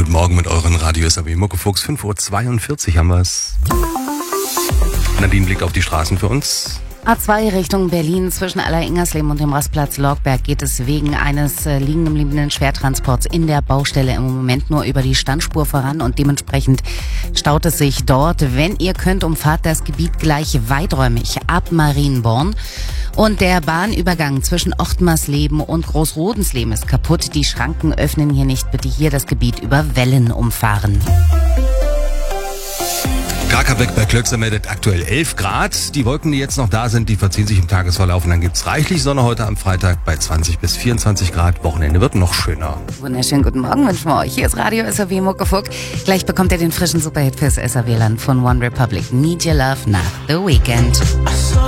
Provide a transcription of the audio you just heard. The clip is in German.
Guten Morgen mit euren Radio SAW Muckefuchs. 5:42 Uhr haben wir es. Nadine blickt auf die Straßen für uns. A2 Richtung Berlin zwischen Aller-Ingersleben und dem Rastplatz Lorgberg geht es wegen eines liegen gebliebenen Schwertransports in der Baustelle im Moment nur über die Standspur voran und dementsprechend staut es sich dort. Wenn ihr könnt, umfahrt das Gebiet gleich weiträumig ab Marienborn. Und der Bahnübergang zwischen Ochtmarsleben und Großrodensleben ist kaputt. Die Schranken öffnen hier nicht. Bitte hier das Gebiet über Wellen umfahren. Krakaubeck bei Klöckser meldet aktuell 11 Grad. Die Wolken, die jetzt noch da sind, die verziehen sich im Tagesverlauf. Und dann gibt's reichlich Sonne heute am Freitag bei 20 bis 24 Grad. Wochenende wird noch schöner. Wunderschönen guten Morgen wünschen wir euch. Hier ist Radio SAW Muckefuck. Gleich bekommt ihr den frischen Superhit fürs SAW-Land von One Republic. Need Your Love nach The Weekend.